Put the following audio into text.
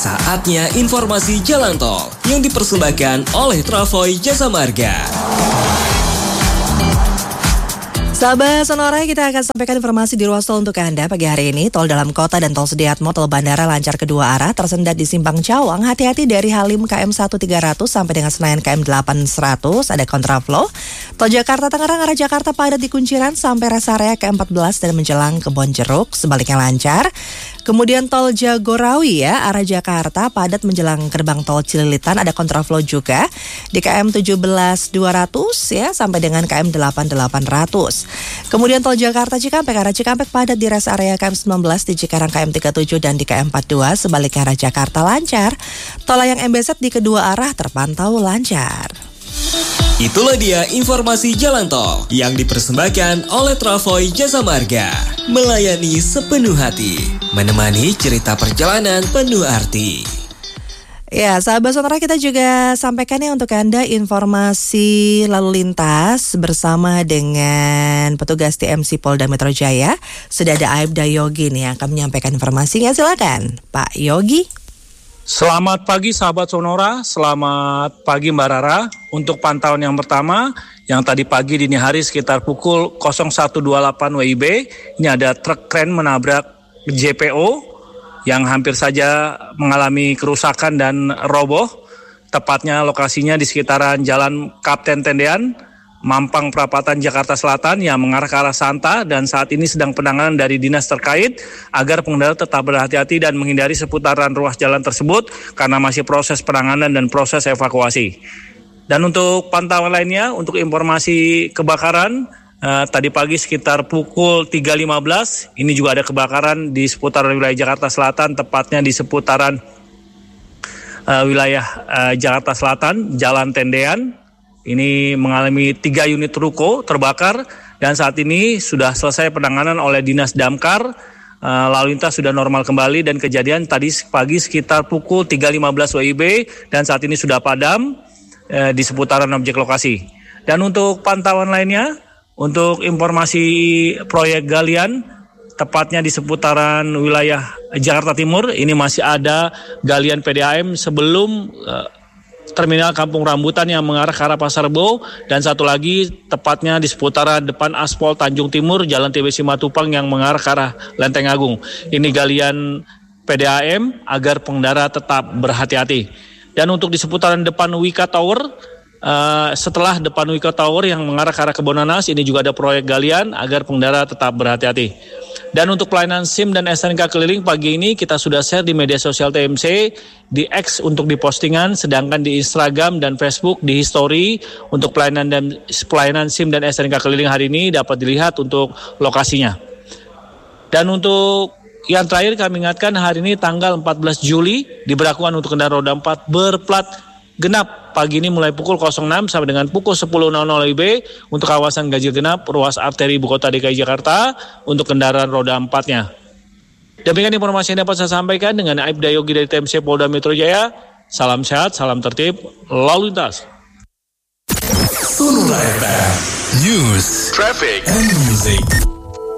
Saatnya informasi jalan tol yang dipersembahkan oleh Travoy Jasa Marga. Sahabat Sonora, kita akan sampaikan informasi di ruas tol untuk Anda pagi hari ini. Tol dalam kota dan tol Sediatmo, tol bandara lancar kedua arah, tersendat di Simpang Cawang. Hati-hati dari Halim KM 1300 sampai dengan Senayan KM 800, ada kontraflow. Tol Jakarta Tangerang arah Jakarta padat di Kunciran sampai rest area KM 14 dan menjelang Kebon Jeruk, sebaliknya lancar. Kemudian tol Jagorawi ya, arah Jakarta padat menjelang gerbang tol Cililitan, ada kontraflow juga di KM 17200 ya sampai dengan KM 8800. Kemudian tol Jakarta Cikampek arah Cikampek padat di rest area KM 19 di Cikarang KM 37 dan di KM 42 sebaliknya arah Jakarta lancar. Tol layang MBZ di kedua arah terpantau lancar. Itulah dia informasi jalan tol yang dipersembahkan oleh Travoy Jasa Marga. Melayani sepenuh hati, menemani cerita perjalanan penuh arti. Ya, sahabat Sonora, kita juga sampaikan ya untuk Anda informasi lalu lintas bersama dengan petugas TMC Polda Metro Jaya. Sudah ada Aibda Yogi nih yang akan menyampaikan informasinya. Silakan, Pak Yogi. Selamat pagi sahabat Sonora, selamat pagi Mbak Rara. Untuk pantauan yang pertama, yang tadi pagi dini hari sekitar pukul 01.28 WIB, ini ada truk kren menabrak JPO yang hampir saja mengalami kerusakan dan roboh. Tepatnya lokasinya di sekitaran Jalan Kapten Tendean, Mampang Perapatan Jakarta Selatan yang mengarah ke arah Santa, dan saat ini sedang penanganan dari dinas terkait agar pengendara tetap berhati-hati dan menghindari seputaran ruas jalan tersebut karena masih proses penanganan dan proses evakuasi. Dan untuk pantauan lainnya, untuk informasi kebakaran, tadi pagi sekitar pukul 3.15, ini juga ada kebakaran di seputaran wilayah Jakarta Selatan, tepatnya di seputaran wilayah Jakarta Selatan, Jalan Tendean. Ini mengalami 3 unit ruko terbakar dan saat ini sudah selesai penanganan oleh Dinas Damkar. Lalu lintas sudah normal kembali dan kejadian tadi pagi sekitar pukul 3.15 WIB dan saat ini sudah padam di seputaran objek lokasi. Dan untuk pantauan lainnya, untuk informasi proyek galian, tepatnya di seputaran wilayah Jakarta Timur, ini masih ada galian PDAM sebelum Terminal Kampung Rambutan yang mengarah ke arah Pasar Rebo, dan satu lagi tepatnya di seputaran depan Aspol Tanjung Timur, Jalan TBC Matupang yang mengarah ke arah Lenteng Agung. Ini galian PDAM agar pengendara tetap berhati-hati. Dan untuk di seputaran depan Wika Tower, setelah depan Wika Tower yang mengarah ke arah Kebonanas, ini juga ada proyek galian agar pengendara tetap berhati-hati. Dan untuk pelayanan SIM dan STNK keliling pagi ini kita sudah share di media sosial TMC, di X untuk di postingan, sedangkan di Instagram dan Facebook di history untuk pelayanan SIM dan STNK keliling hari ini dapat dilihat untuk lokasinya. Dan untuk yang terakhir kami ingatkan, hari ini tanggal 14 Juli diberlakukan untuk kendaraan roda 4 berplat genap pagi ini mulai pukul 06 sampai dengan pukul 10.00 WIB untuk kawasan ganjil genap ruas arteri Ibu Kota DKI Jakarta untuk kendaraan roda 4-nya. Demikian informasi yang dapat saya sampaikan dengan Aibda Yogi dari TMC Polda Metro Jaya. Salam sehat, salam tertib, lalu lintas. Sonora FM News, Traffic, and Music.